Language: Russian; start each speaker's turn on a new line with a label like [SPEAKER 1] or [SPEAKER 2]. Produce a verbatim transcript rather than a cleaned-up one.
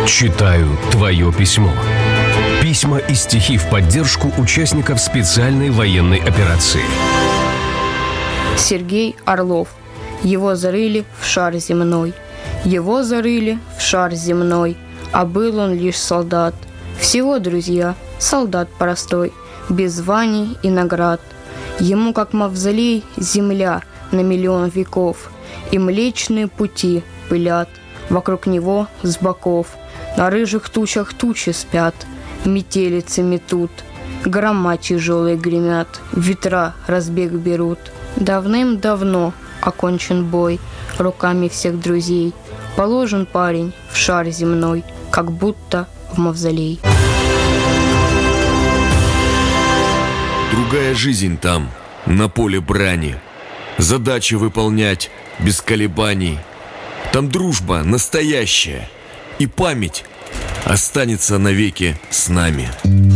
[SPEAKER 1] Читаю твое письмо. Письма и стихи в поддержку участников специальной военной операции.
[SPEAKER 2] Сергей Орлов. Его зарыли в шар земной. Его зарыли в шар земной, а был он лишь солдат. Всего, друзья, солдат простой, без званий и наград. Ему, как мавзолей, земля на миллион веков, и млечные пути пылят вокруг него с боков. На рыжих тучах тучи спят, метелицы метут, грома тяжелые гремят, ветра разбег берут. Давным-давно окончен бой руками всех друзей. Положен парень в шар земной, как будто в мавзолей.
[SPEAKER 3] Другая жизнь там, на поле брани. Задачи выполнять без колебаний. Там дружба настоящая, и память останется навеки с нами.